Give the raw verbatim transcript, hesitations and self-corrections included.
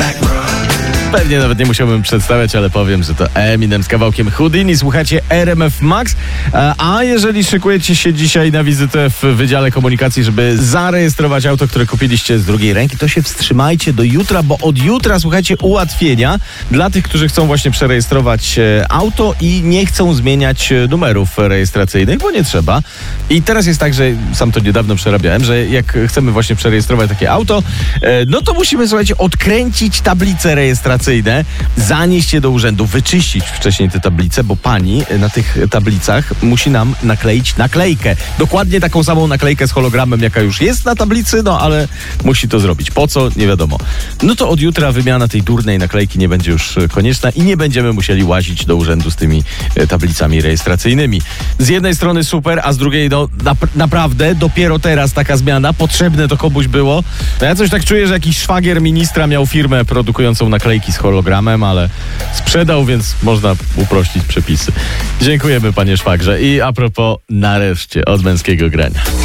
Pewnie nawet nie musiałbym przedstawiać, ale powiem, że to Eminem z kawałkiem Houdini. Słuchacie R M F Max. A jeżeli szykujecie się dzisiaj na wizytę w Wydziale Komunikacji, żeby zarejestrować auto, które kupiliście z drugiej ręki, to się wstrzymajcie do jutra, bo od jutra, słuchajcie, ułatwienia dla tych, którzy chcą właśnie przerejestrować auto i nie chcą zmieniać numerów rejestracyjnych, bo nie trzeba. I teraz jest tak, że sam to niedawno przerabiałem, że jak chcemy właśnie przerejestrować takie auto, no to musimy, słuchajcie, odkręcić tablice rejestracyjne, zanieść je do urzędu, wyczyścić wcześniej te tablice, bo pani na tych tablicach musi nam nakleić naklejkę. Dokładnie taką samą naklejkę z hologramem, jaka już jest na tablicy, no ale musi to zrobić. Po co? Nie wiadomo. No to od jutra wymiana tej durnej naklejki nie będzie już konieczna i nie będziemy musieli łazić do urzędu z tymi tablicami rejestracyjnymi. Z jednej strony super, a z drugiej no na, naprawdę dopiero teraz taka zmiana, potrzebne to komuś było. No ja coś tak czuję, że jakiś szwagier ministra miał firmę produkującą naklejki z hologramem, ale sprzedał, więc można uprościć przepisy. Dziękujemy, panie szwagrze. I a propos, nareszcie od męskiego grania.